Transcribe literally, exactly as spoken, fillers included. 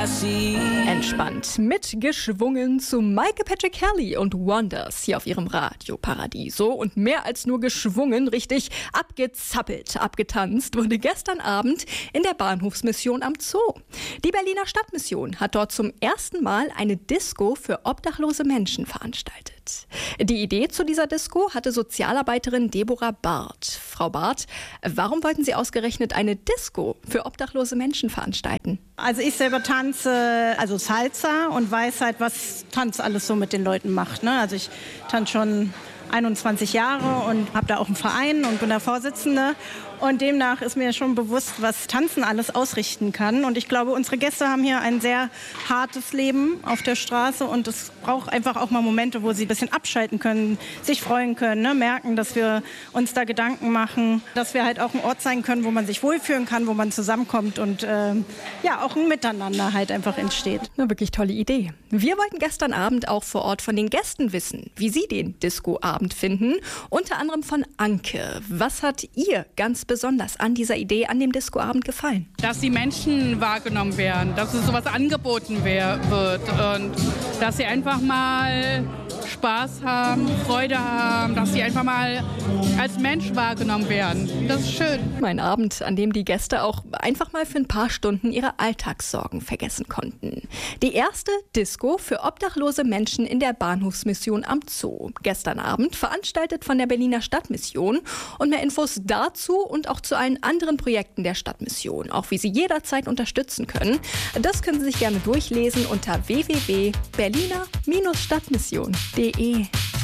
Entspannt, mitgeschwungen zu Maike Patrick Kelly und Wonders hier auf ihrem Radio Paradiso. Und mehr als nur geschwungen, richtig abgezappelt, abgetanzt wurde gestern Abend in der Bahnhofsmission am Zoo. Die Berliner Stadtmission hat dort zum ersten Mal eine Disco für obdachlose Menschen veranstaltet. Die Idee zu dieser Disco hatte Sozialarbeiterin Deborah Barth. Frau Barth, warum wollten Sie ausgerechnet eine Disco für obdachlose Menschen veranstalten? Also ich selber tanze, also Salsa, und weiß halt, was Tanz alles so mit den Leuten macht. Ne? Also ich tanze schon einundzwanzig Jahre und habe da auch einen Verein und bin da Vorsitzende. Und demnach ist mir schon bewusst, was Tanzen alles ausrichten kann. Und ich glaube, unsere Gäste haben hier ein sehr hartes Leben auf der Straße. Und es braucht einfach auch mal Momente, wo sie ein bisschen abschalten können, sich freuen können, ne? Merken, dass wir uns da Gedanken machen, dass wir halt auch ein Ort sein können, wo man sich wohlfühlen kann, wo man zusammenkommt und äh, ja, auch ein Miteinander halt einfach entsteht. Eine wirklich tolle Idee. Wir wollten gestern Abend auch vor Ort von den Gästen wissen, wie sie den Disco-Abend finden. Unter anderem von Anke. Was hat ihr ganz besonders an dieser Idee, an dem Discoabend gefallen? Dass die Menschen wahrgenommen werden, dass es sowas angeboten wär, wird und dass sie einfach mal Spaß haben, Freude haben, dass sie einfach mal als Mensch wahrgenommen werden. Das ist schön. Ein Abend, an dem die Gäste auch einfach mal für ein paar Stunden ihre Alltagssorgen vergessen konnten. Die erste Disco für obdachlose Menschen in der Bahnhofsmission am Zoo. Gestern Abend veranstaltet von der Berliner Stadtmission. Und mehr Infos dazu und auch zu allen anderen Projekten der Stadtmission, auch wie Sie jederzeit unterstützen können, das können Sie sich gerne durchlesen unter w w w punkt berliner Stadtmission punkt de.